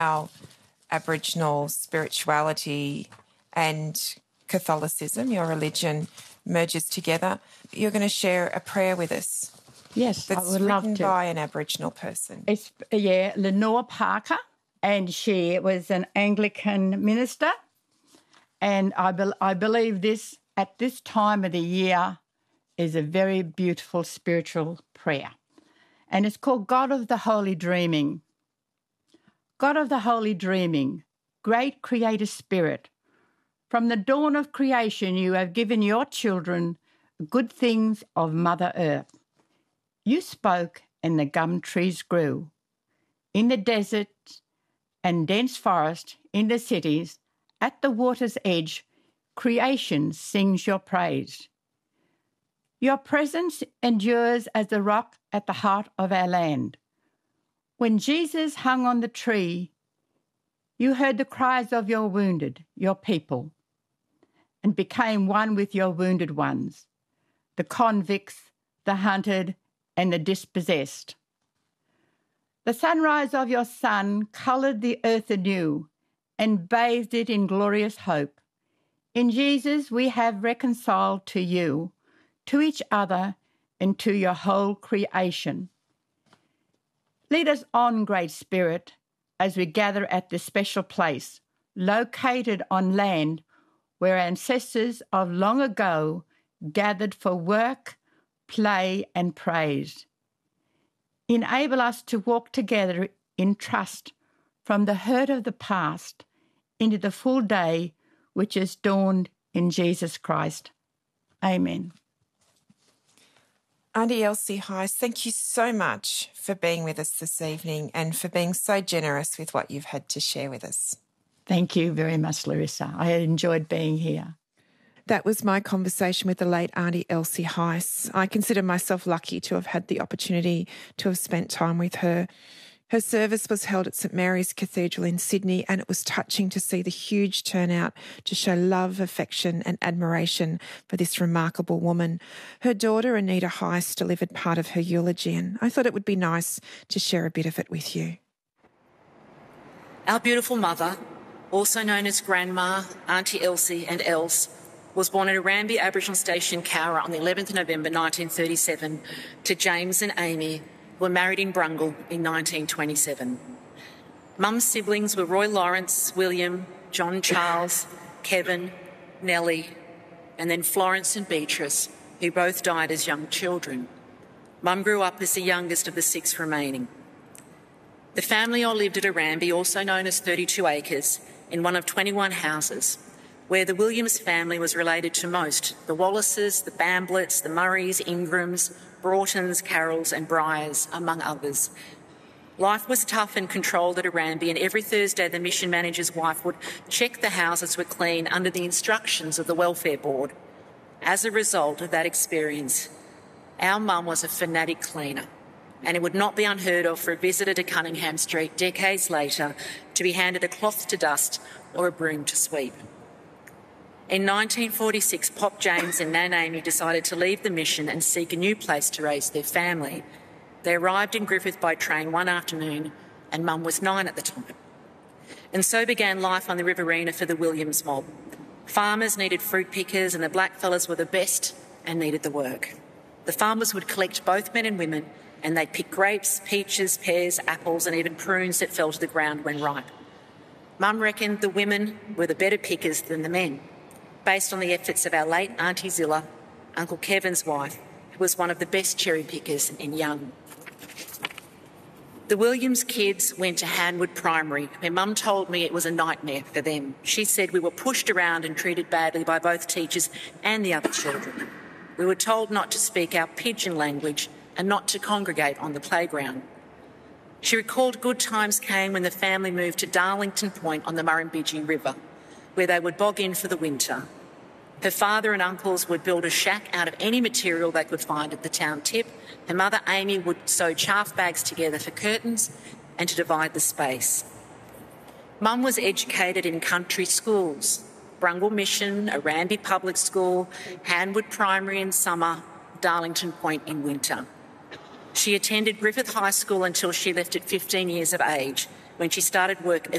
how Aboriginal spirituality and Catholicism, your religion, merges together. You're going to share a prayer with us. Yes, that's I would love to. Written by an Aboriginal person. It's, Lenore Parker, and she was an Anglican minister. And I believe this, at this time of the year, is a very beautiful spiritual prayer. And it's called God of the Holy Dreaming. God of the Holy Dreaming, great Creator Spirit, from the dawn of creation you have given your children good things of Mother Earth. You spoke and the gum trees grew. In the desert and dense forest, in the cities, at the water's edge, creation sings your praise. Your presence endures as the rock at the heart of our land. When Jesus hung on the tree, you heard the cries of your wounded, your people, and became one with your wounded ones, the convicts, the hunted, and the dispossessed. The sunrise of your Son coloured the earth anew and bathed it in glorious hope. In Jesus we have reconciled to you, to each other, and to your whole creation. Lead us on, Great Spirit, as we gather at this special place, located on land where ancestors of long ago gathered for work, play, and praise. Enable us to walk together in trust from the hurt of the past into the full day which has dawned in Jesus Christ. Amen. Auntie Elsie Heiss, thank you so much for being with us this evening and for being so generous with what you've had to share with us. Thank you very much, Larissa. I enjoyed being here. That was my conversation with the late Auntie Elsie Heiss. I consider myself lucky to have had the opportunity to have spent time with her. Her service was held at St Mary's Cathedral in Sydney, and it was touching to see the huge turnout to show love, affection and admiration for this remarkable woman. Her daughter, Anita Heiss, delivered part of her eulogy, and I thought it would be nice to share a bit of it with you. Our beautiful mother, also known as Grandma, Auntie Elsie and Els, was born at Arambi Aboriginal Station, Cowra, on the 11th of November 1937 to James and Amy, who were married in Brungle in 1927. Mum's siblings were Roy Lawrence, William, John Charles, Kevin, Nellie, and then Florence and Beatrice, who both died as young children. Mum grew up as the youngest of the 6 remaining. The family all lived at Arambi, also known as 32 Acres, in one of 21 houses, where the Williams family was related to most: the Wallaces, the Bamblets, the Murrays, Ingrams, Broughtons, Carrolls and Bryars, among others. Life was tough and controlled at Arambi, and every Thursday the mission manager's wife would check the houses were clean under the instructions of the Welfare Board. As a result of that experience, our mum was a fanatic cleaner, and it would not be unheard of for a visitor to Cunningham Street decades later to be handed a cloth to dust or a broom to sweep. In 1946, Pop James and Nan Amy decided to leave the mission and seek a new place to raise their family. They arrived in Griffith by train one afternoon, and Mum was 9 at the time. And so began life on the Riverina for the Williams mob. Farmers needed fruit pickers, and the blackfellas were the best and needed the work. The farmers would collect both men and women, and they'd pick grapes, peaches, pears, apples, and even prunes that fell to the ground when ripe. Mum reckoned the women were the better pickers than the men, based on the efforts of our late Auntie Zilla, Uncle Kevin's wife, who was one of the best cherry pickers in Young. The Williams kids went to Hanwood Primary, where Mum told me it was a nightmare for them. She said we were pushed around and treated badly by both teachers and the other children. We were told not to speak our pidgin language and not to congregate on the playground. She recalled good times came when the family moved to Darlington Point on the Murrumbidgee River, where they would bog in for the winter. Her father and uncles would build a shack out of any material they could find at the town tip. Her mother, Amy, would sew chaff bags together for curtains and to divide the space. Mum was educated in country schools: Brungle Mission, Arambi Public School, Hanwood Primary in summer, Darlington Point in winter. She attended Griffith High School until she left at 15 years of age, when she started work as